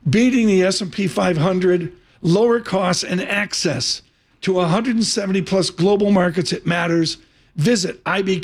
beating the S&P 500, lower costs, and access to 170 plus global markets. It matters. Visit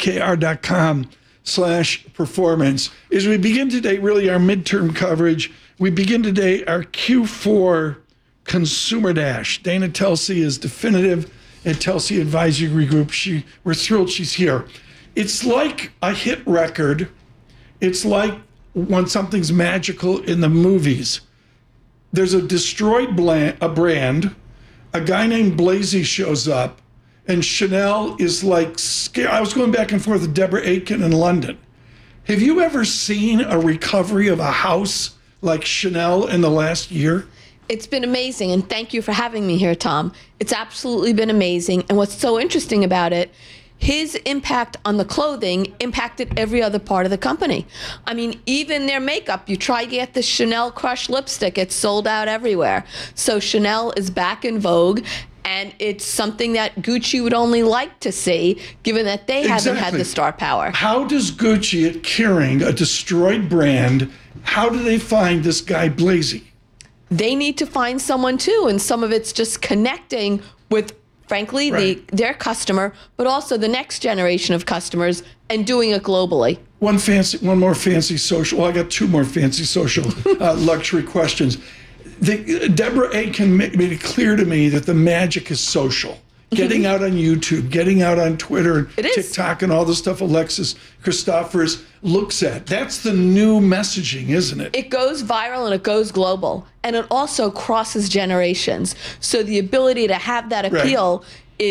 ibkr.com/performance. As we begin today, really our midterm coverage, we begin today our Q4 Consumer Dash. Dana Telsey is definitive at Telsey Advisory Group. We're thrilled she's here. It's like a hit record. It's like when something's magical in the movies. There's a destroyed brand. A guy named Blasey shows up, and Chanel is like scared. I was going back and forth with Deborah Aitken in London. Have you ever seen a recovery of a house like Chanel in the last year? It's been amazing, and thank you for having me here, Tom. It's absolutely been amazing, and what's so interesting about it, his impact on the clothing impacted every other part of the company. I mean, even their makeup, you try to get the Chanel Crush lipstick, it's sold out everywhere. So Chanel is back in vogue, and it's something that Gucci would only like to see, given that they haven't had the star power. How does Gucci, at Kering, a destroyed brand, how do they find this guy Blasey? They need to find someone too, and some of it's just connecting with, frankly, their customer, but also the next generation of customers, and doing it globally. One more fancy social. Well, I got two more fancy social luxury questions. Deborah Aitken made it clear to me that the magic is social. Getting out on YouTube, getting out on Twitter, and TikTok, and all the stuff Alexis Christophers looks at. That's the new messaging, isn't it? It goes viral and it goes global, and it also crosses generations. So the ability to have that appeal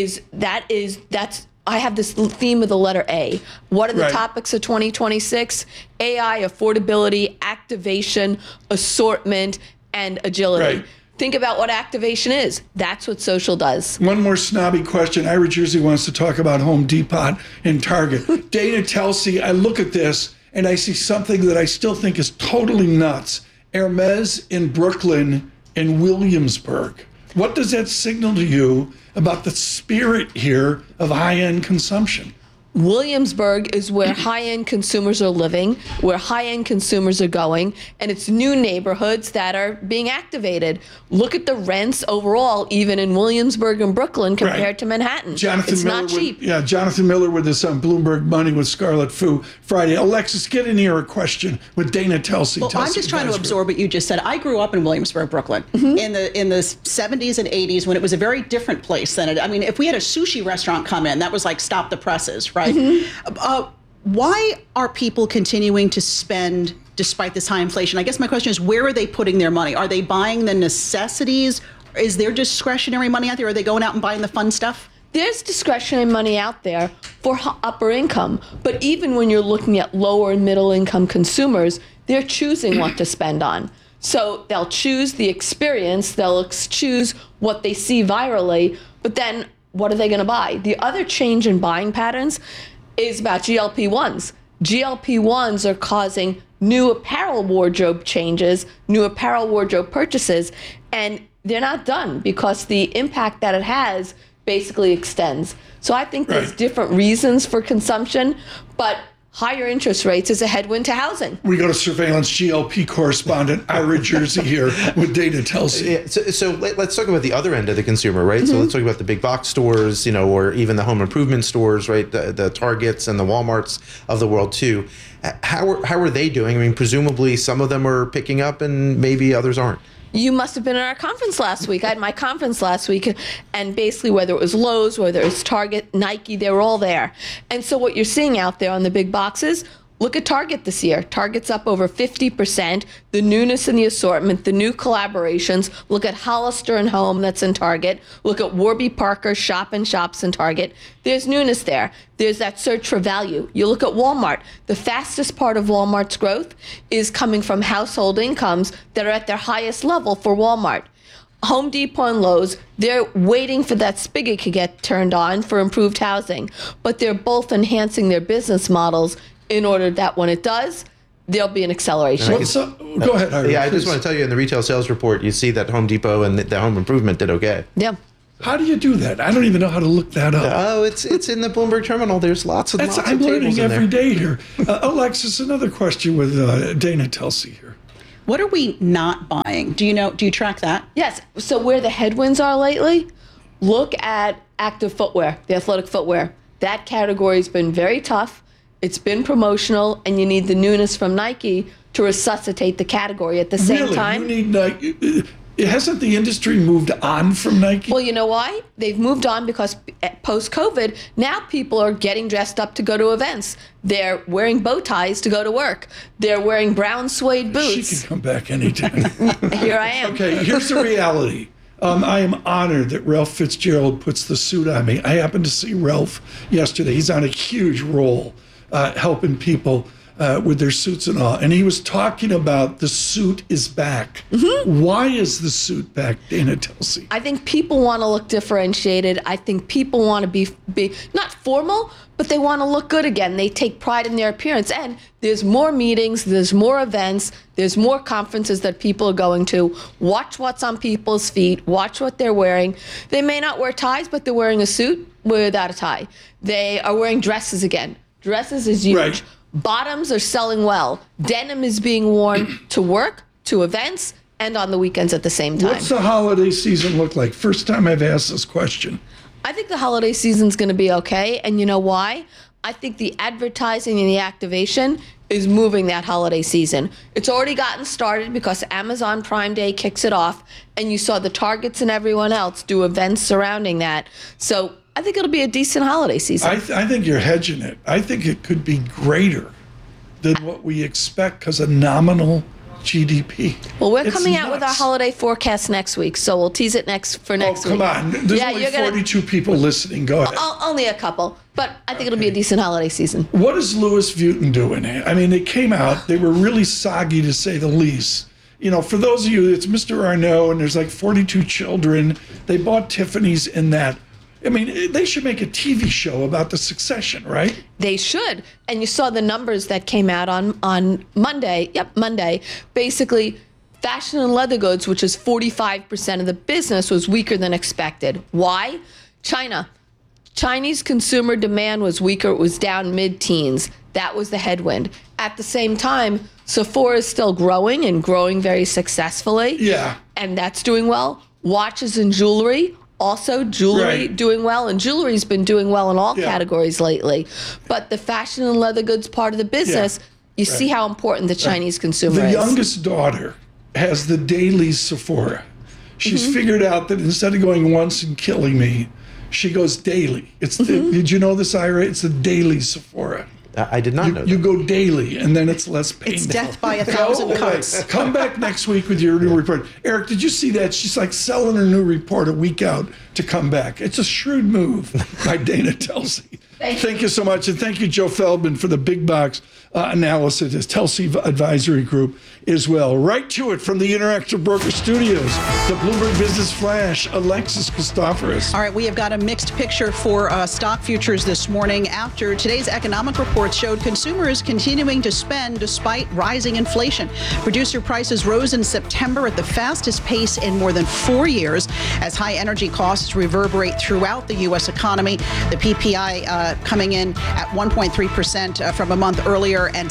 that's I have this theme of the letter A. What are the topics of 2026? AI, affordability, activation, assortment, and agility. Think about what activation is. That's what social does. One more snobby question. Ira Jersey wants to talk about Home Depot and Target. Dana Telsey, I look at this and I see something that I still think is totally nuts. Hermes in Brooklyn and Williamsburg. What does that signal to you about the spirit here of high-end consumption? Williamsburg is where high-end consumers are living, where high-end consumers are going, and it's new neighborhoods that are being activated. Look at the rents overall, even in Williamsburg and Brooklyn compared to Manhattan. It's not cheap. Jonathan Miller with us on Bloomberg Money with Scarlet Fu Friday. Alexis, get in here a question with Dana Telsey. Well, I'm just trying to absorb what you just said. I grew up in Williamsburg, Brooklyn, in the 70s and 80s when it was a very different place than it. I mean, if we had a sushi restaurant come in, that was like stop the presses, right? Why are people continuing to spend despite this high inflation? I guess my question is, where are they putting their money? Are they buying the necessities? Is there discretionary money out there? Are they going out and buying the fun stuff? There's discretionary money out there for upper income, but even when you're looking at lower and middle income consumers, they're choosing what to spend on. So they'll choose the experience, they'll choose what they see virally, but then what are they going to buy? The other change in buying patterns is about GLP-1s. GLP-1s are causing new apparel wardrobe changes, new apparel wardrobe purchases, and they're not done because the impact that it has basically extends. So I think there's different reasons for consumption, but higher interest rates is a headwind to housing. We go to surveillance GLP correspondent Ira Jersey here with Dana Telsey. Yeah, so let's talk about the other end of the consumer, right? So let's talk about the big box stores, or even the home improvement stores, right? The Targets and the Walmarts of the world too. How are they doing? I mean, presumably some of them are picking up and maybe others aren't. You must have been at our conference last week. I had my conference last week, and basically whether it was Lowe's, whether it was Target, Nike, they were all there. And so what you're seeing out there on the big boxes, look at Target this year. Target's up over 50%. The newness in the assortment, the new collaborations. Look at Hollister and Home that's in Target. Look at Warby Parker shop and shops in Target. There's newness there. There's that search for value. You look at Walmart. The fastest part of Walmart's growth is coming from household incomes that are at their highest level for Walmart. Home Depot and Lowe's, they're waiting for that spigot to get turned on for improved housing, but they're both enhancing their business models in order that when it does, there'll be an acceleration. Go ahead, Ira. I just want to tell you, in the retail sales report, you see that Home Depot and the home improvement did okay. Yeah. How do you do that? I don't even know how to look that up. Oh, it's in the Bloomberg terminal. There's lots of I'm tables learning in every there. day here. Alexis, another question with Dana Telsey here. What are we not buying? Do you track that? Yes. So where the headwinds are lately, look at active footwear, the athletic footwear. That category has been very tough. It's been promotional, and you need the newness from Nike to resuscitate the category at the same Really? time. You need Nike. Hasn't the industry moved on from Nike? Well, you know why? They've moved on because post-COVID, now people are getting dressed up to go to events. They're wearing bow ties to go to work. They're wearing brown suede She boots. can come back anytime. Here I am. Okay, here's the reality. I am honored that Ralph Fitzgerald puts the suit on me. I happened to see Ralph yesterday. He's on a huge role helping people with their suits and all. And he was talking about the suit is back. Why is the suit back, Dana Telsey? I think people want to look differentiated. I think people want to be not formal, but they want to look good again. They take pride in their appearance. And there's more meetings, there's more events, there's more conferences that people are going to. Watch what's on people's feet, watch what they're wearing. They may not wear ties, but they're wearing a suit without a tie. They are wearing dresses again. Dresses is huge. Right. Bottoms are selling well. Denim is being worn to work, to events, and on the weekends at the same time. What's the holiday season look like? First time I've asked this question. I think the holiday season's going to be okay. And you know why? I think the advertising and the activation is moving that holiday season. It's already gotten started because Amazon Prime Day kicks it off, and you saw the Targets and everyone else do events surrounding that. So I think it'll be a decent holiday season. I think you're hedging it. I think it could be greater than what we expect because of nominal GDP. Well, we're It's coming out with our nuts. holiday forecast next week, so we'll tease it next Oh, week. come on. There's only you're gonna- 42 people listening. Go ahead. Only a couple, but I think it'll be a decent holiday season. What is Louis Vuitton doing? I mean, they came out, they were really soggy to say the least. You know, for those of you, it's Mr. Arnault, and there's like 42 children. They bought Tiffany's in that. I mean, they should make a TV show about the succession, right? They should. And you saw the numbers that came out on Monday. Yep, Monday. Basically, fashion and leather goods, which is 45% of the business, was weaker than expected. Why? China. Chinese consumer demand was weaker. It was down mid-teens. That was the headwind. At the same time, Sephora is still growing and growing very successfully. Yeah. And that's doing well. Watches and jewelry. Also, jewelry Right. doing well, and jewelry's been doing well in all Yeah. categories lately. But the fashion and leather goods part of the business, you see how important the Chinese consumer The is. youngest daughter has the daily Sephora. She's Mm-hmm. figured out that instead of going once and killing me, she goes daily. It's Mm-hmm. did you know this, Ira? It's the daily Sephora. I did not know that. You go daily, and then it's less painful. It's death by a Go thousand away. cuts. Come back next week with your new report. Eric, did you see that? She's like selling her new report a week out to come back. It's a shrewd move by Dana Telsey. Thank you so much. And thank you, Joe Feldman, for the big box analysis at Telsey Advisory Group as well. Right to it from the Interactive Broker Studios, the Bloomberg Business Flash, Alexis Christoforous. All right, we have got a mixed picture for stock futures this morning after today's economic reports showed consumers continuing to spend despite rising inflation. Producer prices rose in September at the fastest pace in more than 4 years as high energy costs reverberate throughout the U.S. economy. The PPI coming in at 1.3% from a month earlier and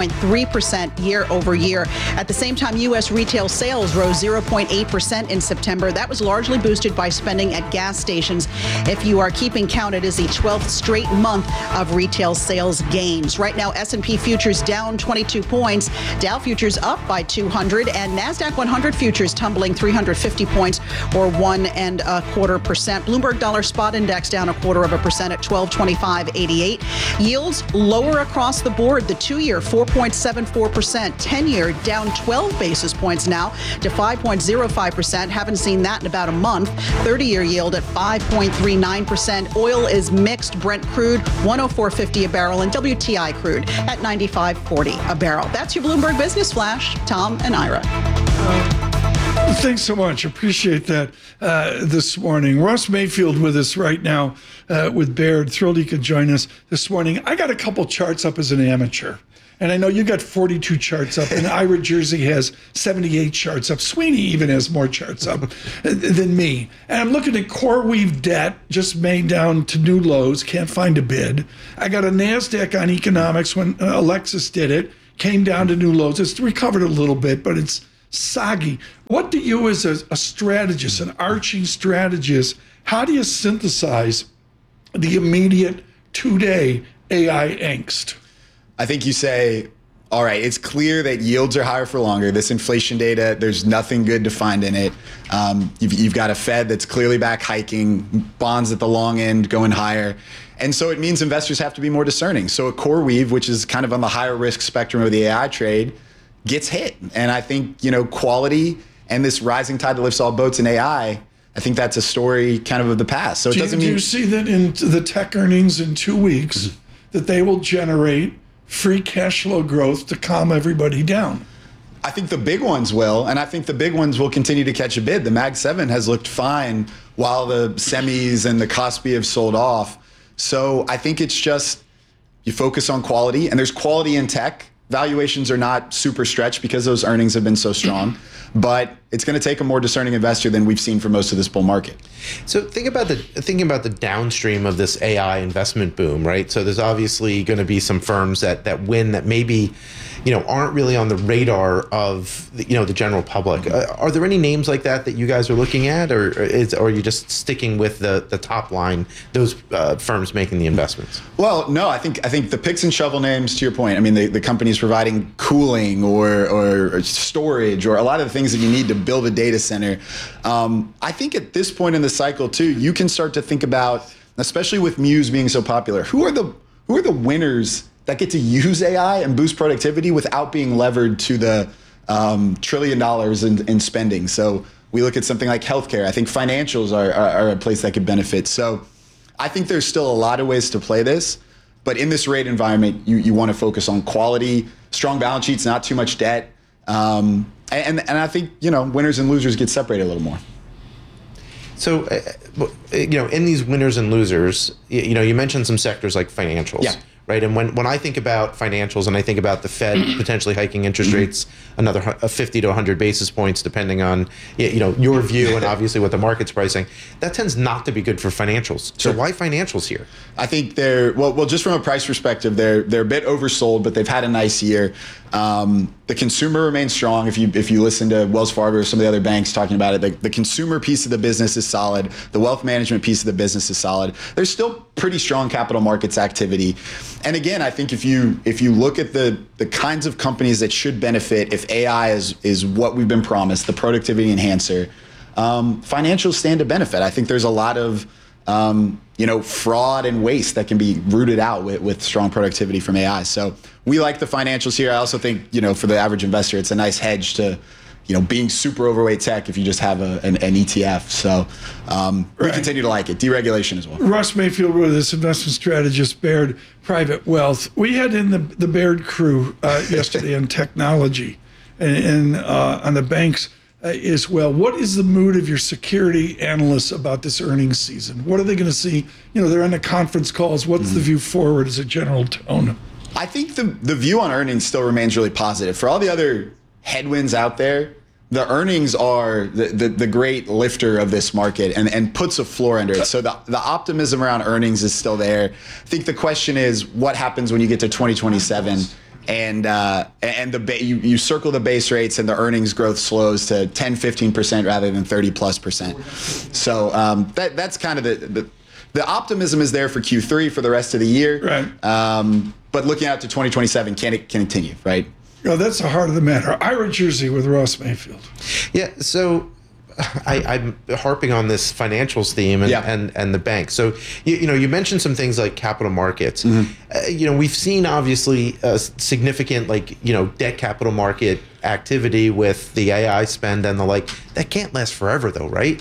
6.3% year over year. At the same time, U.S. retail sales rose 0.8% in September. That was largely boosted by spending at gas stations. If you are keeping count, it is the 12th straight month of retail sales gains. Right now, S&P futures down 22 points, Dow futures up by 200, and NASDAQ 100 futures tumbling 350 points or 1.25%. Bloomberg Dollar Spot Index down 0.25% at 1225.88. Yields lower across the board. The 2-year 4.74%, 10-year down 12 basis points now to 5.05%. Haven't seen that in about a month. 30-year yield at 5.39%. Oil is mixed. Brent crude 104.50 a barrel, and WTI crude at 95.40 a barrel. That's your Bloomberg Business Flash. Tom and Ira. Thanks so much. Appreciate that this morning. Ross Mayfield with us right now with Baird. Thrilled he could join us this morning. I got a couple charts up as an amateur. And I know you got 42 charts up, and Ira Jersey has 78 charts up. Sweeney even has more charts up than me. And I'm looking at CoreWeave debt, just made down to new lows, can't find a bid. I got a NASDAQ on economics when Alexis did it, came down to new lows. It's recovered a little bit, but it's soggy. What do you, as a strategist, an arching strategist, how do you synthesize the immediate today AI angst? I think you say, all right, it's clear that yields are higher for longer. This inflation data, there's nothing good to find in it. You've got a Fed that's clearly back hiking, bonds at the long end going higher. And so it means investors have to be more discerning. So a CoreWeave, which is kind of on the higher risk spectrum of the AI trade, gets hit. And I think, quality and this rising tide that lifts all boats in AI, I think that's a story kind of the past. So it doesn't mean. Do you see that in the tech earnings in 2 weeks that they will generate free cash flow growth to calm everybody down? I think the big ones will, and I think the big ones will continue to catch a bid. The Mag 7 has looked fine while the semis and the Kospi have sold off. So I think it's just you focus on quality, and there's quality in tech. Valuations are not super stretched because those earnings have been so strong, but it's going to take a more discerning investor than we've seen for most of this bull market. So thinking about the downstream of this AI investment boom, right? So there's obviously going to be some firms that win that maybe, aren't really on the radar of the general public. Are there any names like that you guys are looking at, or are you just sticking with the top line, those firms making the investments? Well, no, I think the picks and shovel names, to your point, I mean, the companies providing cooling or storage or a lot of the things that you need to build a data center. I think at this point in the cycle too, you can start to think about, especially with Muse being so popular, who are the winners that get to use AI and boost productivity without being levered to the $1 trillion in spending. So we look at something like healthcare. I think financials are a place that could benefit. So I think there's still a lot of ways to play this, but in this rate environment, you want to focus on quality, strong balance sheets, not too much debt. And I think, winners and losers get separated a little more. So, in these winners and losers, you mentioned some sectors like financials. Yeah. Right. And when I think about financials and I think about the Fed potentially hiking interest rates another 50 to 100 basis points, depending on, your view and obviously what the market's pricing, that tends not to be good for financials. Sure. So why financials here? I think they're, well, just from a price perspective, they're a bit oversold, but they've had a nice year. The consumer remains strong. If you listen to Wells Fargo or some of the other banks talking about it, the consumer piece of the business is solid. The wealth management piece of the business is solid. There's still pretty strong capital markets activity. And again, I think if you look at the kinds of companies that should benefit if AI is what we've been promised, the productivity enhancer, financials stand to benefit. I think there's a lot of fraud and waste that can be rooted out with strong productivity from AI. So we like the financials here. I also think, for the average investor, it's a nice hedge to, being super overweight tech if you just have an ETF. So we continue to like it. Deregulation as well. Russ Mayfield with this investment strategist, Baird Private Wealth. We had in the Baird crew yesterday on technology and on the banks as well. What is the mood of your security analysts about this earnings season? What are they going to see? They're on the conference calls. What's the view forward as a general tone? I think the view on earnings still remains really positive. For all the other headwinds out there, the earnings are the great lifter of this market and puts a floor under it. So the optimism around earnings is still there. I think the question is what happens when you get to 2027 and you circle the base rates and the earnings growth slows to 10-15% rather than 30+%. So that's kind of the optimism is there for Q3 for the rest of the year. Right. But looking out to 2027, can it continue, right? That's the heart of the matter. Ira Jersey with Ross Mayfield. Yeah. So I'm harping on this financials theme and the bank. So, you mentioned some things like capital markets. We've seen obviously a significant debt capital market activity with the AI spend and the like. That can't last forever though, right?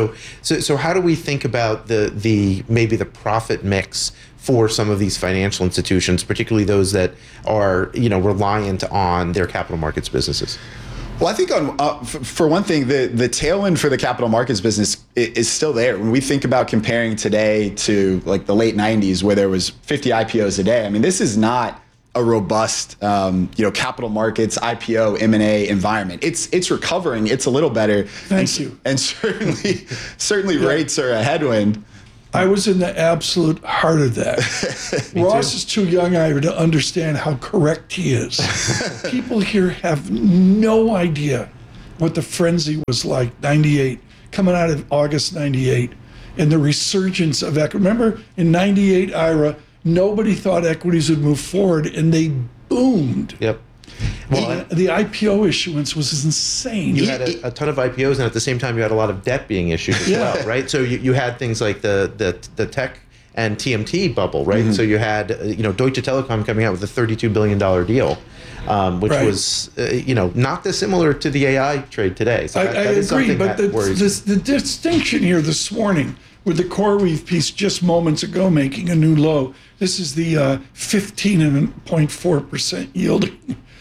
So how do we think about maybe the profit mix for some of these financial institutions, particularly those that are, reliant on their capital markets businesses? Well, I think for one thing, the tailwind for the capital markets business is still there. When we think about comparing today to the late 90s where there was 50 IPOs a day, I mean, this is not a robust, capital markets, IPO, M&A environment. It's recovering. It's a little better. Thank you. And certainly rates are a headwind. I was in the absolute heart of that. Ross is too young, Ira, to understand how correct he is. People here have no idea what the frenzy was like, 98, coming out of August 98, and the resurgence of equity. Remember in 98, Ira, nobody thought equities would move forward, and they boomed. Yep. Well, The IPO issuance was insane. you had a ton of IPOs, and at the same time, you had a lot of debt being issued as well, right? So you had things like the tech and TMT bubble, right? So you had Deutsche Telekom coming out with a $32 billion deal, which Right. was not dissimilar to the AI trade today. So I that is agree, something but that worries me. the distinction here this morning with the CoreWeave piece just moments ago making a new low. This is the 15.4% yielding.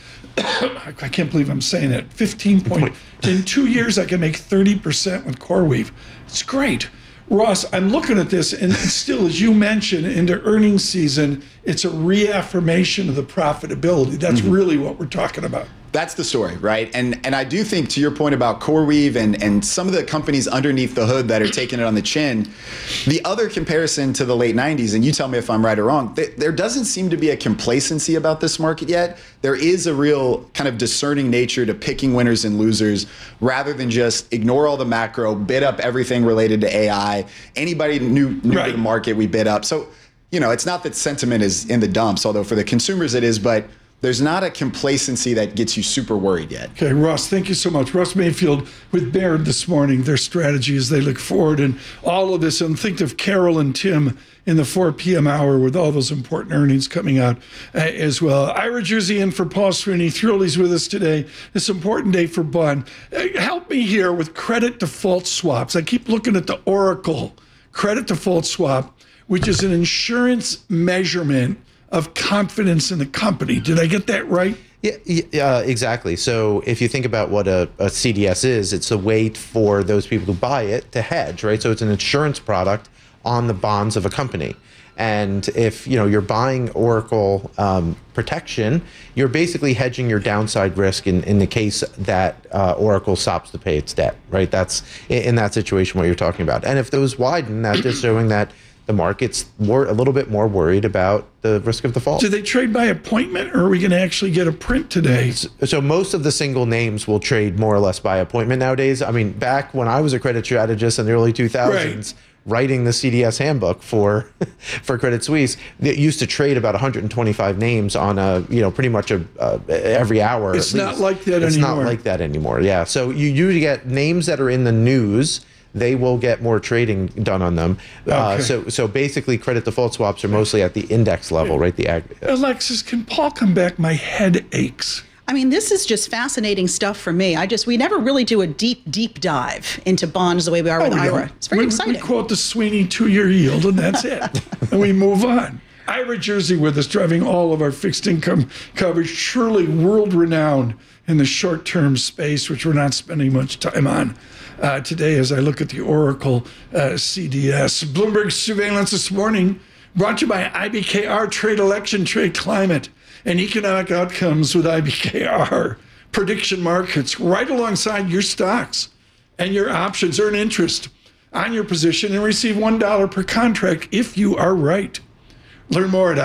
I can't believe I'm saying that. 15 point. In 2 years, I can make 30% with CoreWeave. It's great. Ross, I'm looking at this, and still, as you mentioned, into earnings season, it's a reaffirmation of the profitability. That's really what we're talking about. That's the story, right? And I do think, to your point about CoreWeave and some of the companies underneath the hood that are taking it on the chin, the other comparison to the late 90s, and you tell me if I'm right or wrong, there doesn't seem to be a complacency about this market yet. There is a real kind of discerning nature to picking winners and losers rather than just ignore all the macro, bid up everything related to AI. Anybody new to the market, we bid up. So, it's not that sentiment is in the dumps, although for the consumers it is, but there's not a complacency that gets you super worried yet. Okay, Ross, thank you so much. Ross Mayfield with Baird this morning, their strategy as they look forward and all of this. And think of Carol and Tim in the 4 p.m. hour with all those important earnings coming out as well. Ira Jersey in for Paul Sweeney. Thrilled he's with us today. This important day for Bun. Help me here with credit default swaps. I keep looking at the Oracle credit default swap, which is an insurance measurement of confidence in the company. Did I get that right? Yeah, exactly. So if you think about what a CDS is, it's a way for those people who buy it to hedge, right? So it's an insurance product on the bonds of a company. And if you're buying Oracle protection, you're basically hedging your downside risk in the case that Oracle stops to pay its debt, right? That's in that situation what you're talking about. And if those widen, that's just showing that the market's a little bit more worried about the risk of default. Do they trade by appointment, or are we going to actually get a print today? So most of the single names will trade more or less by appointment nowadays. I mean, back when I was a credit strategist in the early 2000s, writing the CDS handbook for Credit Suisse, it used to trade about 125 names on pretty much every hour. It's not like that anymore. It's not like that anymore. Yeah. So you usually get names that are in the news. They will get more trading done on them. So basically, credit default swaps are mostly at the index level, right? The aggregate. Alexis, can Paul come back? My head aches. I mean, this is just fascinating stuff for me. We never really do a deep dive into bonds the way we are with IRA. It's very exciting. We quote the Sweeney 2-year yield, and that's it. And we move on. Ira Jersey with us, driving all of our fixed income coverage, surely world-renowned in the short-term space, which we're not spending much time on today as I look at the Oracle CDS. Bloomberg surveillance this morning brought to you by IBKR, Trade Election, Trade Climate, and Economic Outcomes with IBKR. Prediction markets right alongside your stocks and your options. Earn interest on your position and receive $1 per contract if you are right. Learn more at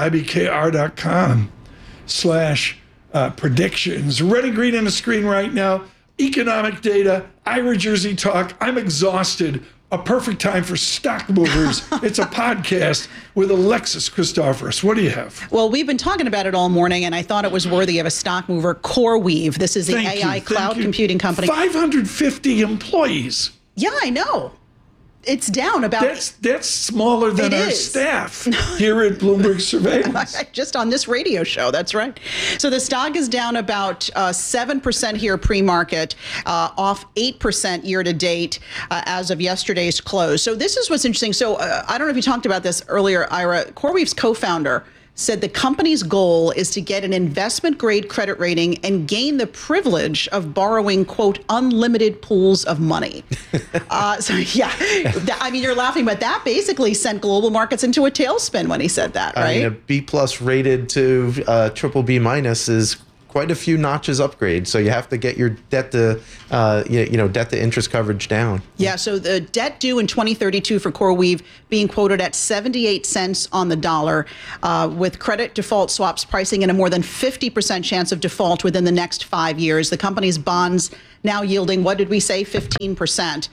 ibkr.com/predictions. Red and green on the screen right now. Economic data, Ira Jersey talk. I'm exhausted. A perfect time for stock movers. It's a podcast with Alexis Christoforous. What do you have? Well, we've been talking about it all morning, and I thought it was worthy of a stock mover. CoreWeave. This is the AI cloud computing company. 550 employees. Yeah, I know. It's down about... That's smaller than our staff here at Bloomberg Surveillance. Just on this radio show, that's right. So the stock is down about 7% here pre-market, off 8% year to date as of yesterday's close. So this is what's interesting. So I don't know if you talked about this earlier, Ira. CoreWeave's co-founder said the company's goal is to get an investment-grade credit rating and gain the privilege of borrowing, quote, unlimited pools of money. I mean, you're laughing, but that basically sent global markets into a tailspin when he said that, right? I mean, a B+ rated to triple B- is quite a few notches upgrade. So you have to get your debt to debt to interest coverage down. Yeah, so the debt due in 2032 for CoreWeave being quoted at 78 cents on the dollar, with credit default swaps pricing in a more than 50% chance of default within the next 5 years. The company's bonds now yielding, what did we say, 15%.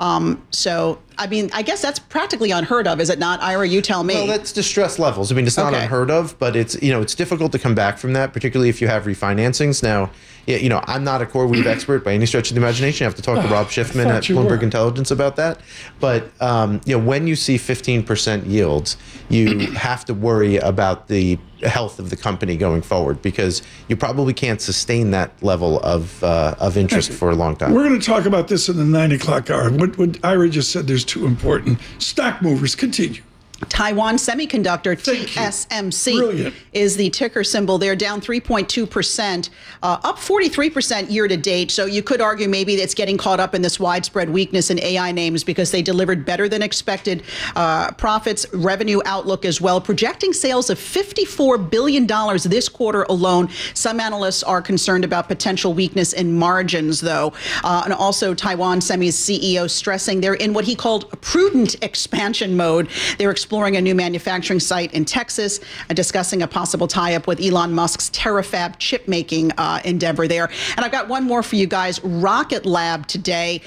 So, I mean, I guess that's practically unheard of, is it not? Ira, you tell me. Well, that's distress levels. I mean, it's not Okay. unheard of, but it's difficult to come back from that, particularly if you have refinancings. Now, I'm not a CoreWeave expert by any stretch of the imagination. I have to talk to Rob Schiffman at you were. Bloomberg Intelligence about that. But when you see 15% yields, you have to worry about the health of the company going forward, because you probably can't sustain that level of interest for a long time. We're going to talk about this in the 9 o'clock hour. What Ira just said, there's too important. Stock movers, continue. Taiwan Semiconductor, Thank you. TSMC, Brilliant. is the ticker symbol. They're down 3.2%, up 43% year to date. So you could argue maybe it's getting caught up in this widespread weakness in AI names, because they delivered better than expected profits, revenue outlook as well, projecting sales of $54 billion this quarter alone. Some analysts are concerned about potential weakness in margins, though. And also Taiwan Semi's CEO stressing they're in what he called prudent expansion mode. They're exploring a new manufacturing site in Texas and discussing a possible tie-up with Elon Musk's Terafab chip-making endeavor there. And I've got one more for you guys. Rocket Lab today,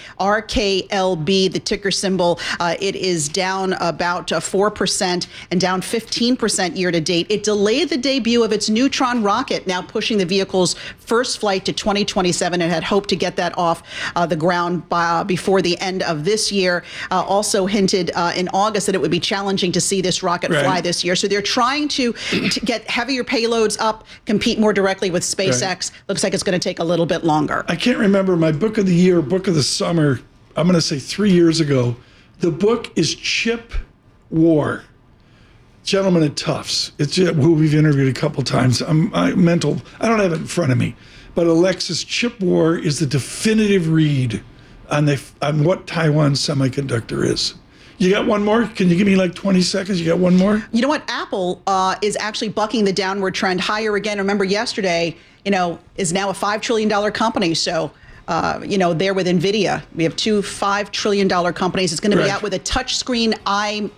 RKLB, the ticker symbol. It is down about 4% and down 15% year to date. It delayed the debut of its Neutron rocket, now pushing the vehicle's first flight to 2027, and had hoped to get that off the ground before the end of this year. Also hinted in August that it would be challenging to see this rocket fly this year. So they're trying to get heavier payloads up, compete more directly with SpaceX. Right. Looks like it's going to take a little bit longer. I can't remember my book of the year, book of the summer. I'm going to say 3 years ago. The book is Chip War. Gentleman at Tufts. It's who we've interviewed a couple times. I don't have it in front of me, but Alexis, Chip War is the definitive read on what Taiwan Semiconductor is. You got one more? Can you give me like 20 seconds? You got one more? You know what? Apple is actually bucking the downward trend higher again. Remember yesterday, is now a $5 trillion company. So, there with NVIDIA, we have two $5 trillion companies. It's going to be Right. out with a touchscreen a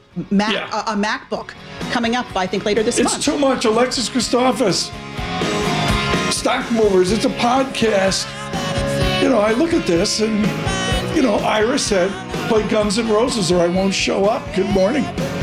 MacBook coming up, I think, later this It's month. too much. Alexis Christophas. Stock Movers. It's a podcast. I look at this and, Ira said, play Guns N' Roses or I won't show up. Good morning.